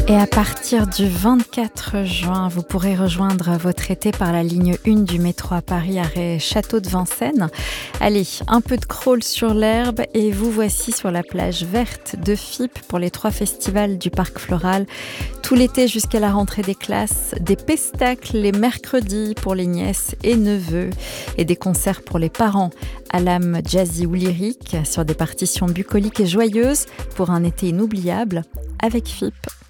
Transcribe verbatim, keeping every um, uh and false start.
Et à partir du vingt-quatre juin, vous pourrez rejoindre votre été par la ligne un du métro à Paris, arrêt Château de Vincennes. Allez, un peu de crawl sur l'herbe et vous voici sur la plage verte de Fippe pour les trois festivals du Parc Floral. Tout l'été jusqu'à la rentrée des classes, des pestacles les mercredis pour les nièces et neveux et des concerts pour les parents à l'âme jazzy ou lyrique sur des partitions bucoliques et joyeuses pour un été inoubliable avec Fippe.